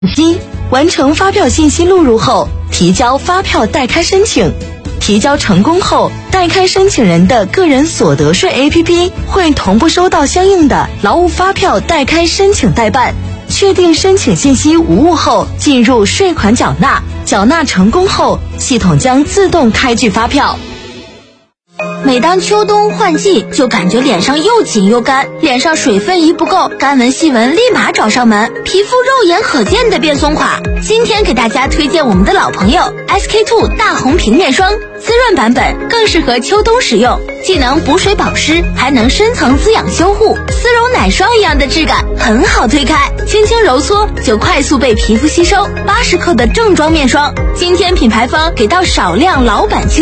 完成发票信息录入后，提交发票代开申请。提交成功后，代开申请人的个人所得税 APP 会同步收到相应的劳务发票代开申请代办。确定申请信息无误后，进入税款缴纳，缴纳成功后，系统将自动开具发票。 每当秋冬换季，就感觉脸上又紧又干，脸上水分一不够，干纹细纹立马找上门，皮肤肉眼可见的变松垮。今天给大家推荐我们的老朋友 SK2 大红平面霜，滋润版本更适合秋冬使用，既能补水保湿，还能深层滋养修护，丝绒奶霜一样的质感，很好推开，轻轻揉搓就快速被皮肤吸收。80克的正装面霜，今天品牌方给到少量老版